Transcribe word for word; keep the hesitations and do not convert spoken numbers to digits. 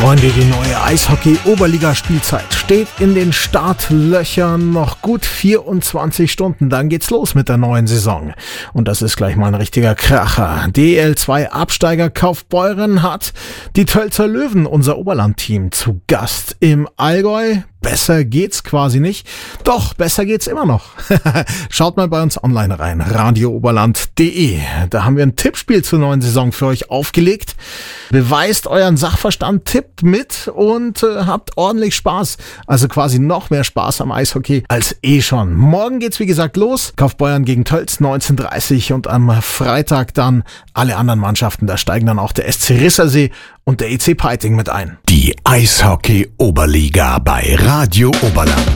Freunde, die neue Eishockey-Oberliga-Spielzeit steht in den Startlöchern. Noch gut vierundzwanzig Stunden, dann geht's los mit der neuen Saison. Und das ist gleich mal ein richtiger Kracher. D L zwei Absteiger Kaufbeuren hat die Tölzer Löwen, unser Oberland-Team, zu Gast im Allgäu. Besser geht's quasi nicht. Doch, besser geht's immer noch. Schaut mal bei uns online rein, radio oberland punkt de. Da haben wir ein Tippspiel zur neuen Saison für euch aufgelegt. Beweist euren Sachverstand, tippt mit und äh, habt ordentlich Spaß. Also quasi noch mehr Spaß am Eishockey als eh schon. Morgen geht's wie gesagt los. Kaufbeuren gegen Tölz neunzehn Uhr dreißig und am Freitag dann alle anderen Mannschaften. Da steigen dann auch der S C Rissersee und der E C Peiting mit ein. Die Eishockey-Oberliga bei Radio Oberland.